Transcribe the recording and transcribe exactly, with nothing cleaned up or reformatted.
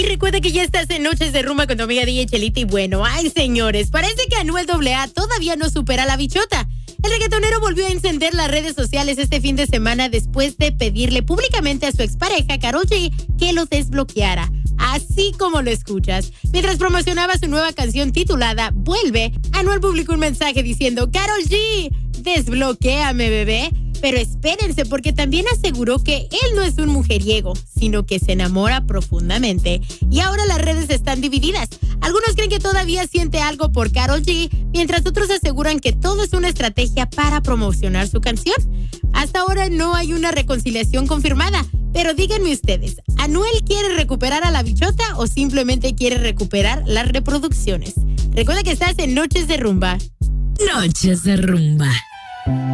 Y recuerda que ya estás en Noches de Rumba con tu amiga D J Chelita. Y bueno, ay señores, parece que Anuel doble A todavía no supera a La Bichota. El reggaetonero volvió a encender las redes sociales este fin de semana después de pedirle públicamente a su expareja Karol G que lo desbloqueara. Así como lo escuchas. Mientras promocionaba su nueva canción titulada Vuelve, Anuel publicó un mensaje diciendo: Karol G, desbloquéame, bebé. Pero espérense, porque también aseguró que él no es un mujeriego, sino que se enamora profundamente. Y ahora las redes están divididas. Algunos creen que todavía siente algo por Karol G, mientras otros aseguran que todo es una estrategia para promocionar su canción. Hasta ahora no hay una reconciliación confirmada, pero díganme ustedes, ¿Anuel quiere recuperar a La Bichota o simplemente quiere recuperar las reproducciones? Recuerda que estás en Noches de Rumba. Noches de Rumba.